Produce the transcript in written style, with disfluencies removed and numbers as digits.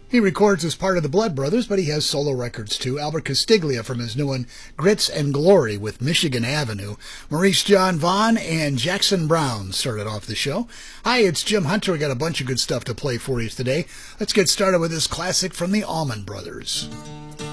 He records as part of the Blood Brothers, but he has solo records too. Albert Castiglia from his new one, Grits and Glory with Michigan Avenue. Maurice John Vaughn and Jackson Browne started off the show. Hi, it's Jim Hunter. We got a bunch of good stuff to play for you today. Let's get started with this classic from the Allman Brothers.